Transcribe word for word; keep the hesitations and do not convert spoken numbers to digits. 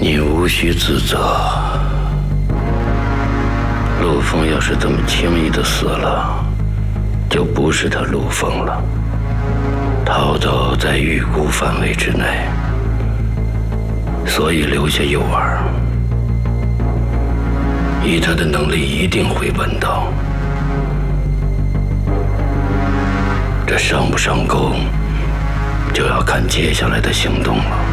你无需自责。陆枫要是这么轻易的死了，就不是他陆枫了。逃走在预估范围之内，所以留下诱饵。以他的能力，一定会问到。这上不上钩，就要看接下来的行动了。